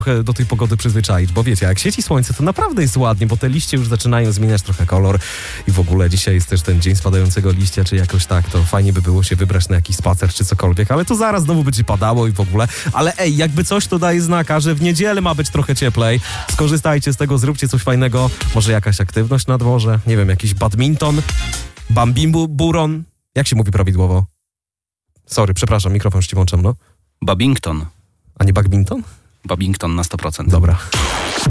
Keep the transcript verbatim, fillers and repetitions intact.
do tej pogody przyzwyczaić, bo wiecie, jak świeci słońce, to naprawdę jest ładnie, bo te liście już zaczynają zmieniać trochę kolor i w ogóle dzisiaj jest też ten dzień spadającego liścia, czy jakoś tak, to fajnie by było się wybrać na jakiś spacer, czy cokolwiek, ale to zaraz znowu będzie padało i w ogóle, ale ej, jakby coś, to daje znaka, że w niedzielę ma być trochę cieplej, skorzystajcie z tego, zróbcie coś fajnego, może jakaś aktywność na dworze, nie wiem, jakiś badminton, bambimburon, jak się mówi prawidłowo? Sorry, przepraszam, mikrofon już ci włączam, no. Babington. A nie badminton? Babington na sto procent. Dobra.